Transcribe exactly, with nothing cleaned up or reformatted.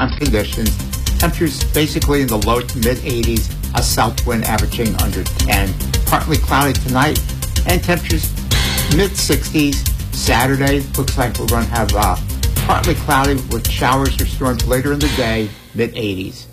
daytime conditions. Temperatures basically in the low to mid eighties, a south wind averaging under ten. Partly cloudy tonight, and temperatures mid sixties. Saturday, looks like we're going to have uh, partly cloudy with showers or storms later in the day, mid eighties.